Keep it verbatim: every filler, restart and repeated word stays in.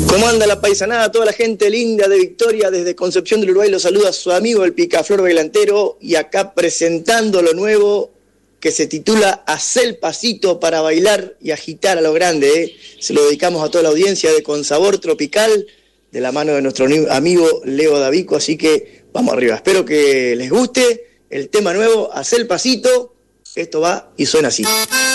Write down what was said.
¿Cómo anda la paisanada? Toda la gente linda de Victoria desde Concepción del Uruguay lo saluda su amigo el Picaflor Bailantero, y acá presentando lo nuevo que se titula Hacé el pasito para bailar y agitar a lo grande, ¿eh? Se lo dedicamos a toda la audiencia de Con Sabor Tropical, de la mano de nuestro amigo Leo Davico, así que vamos arriba. Espero que les guste el tema nuevo, Hacé el pasito. Esto va y suena así.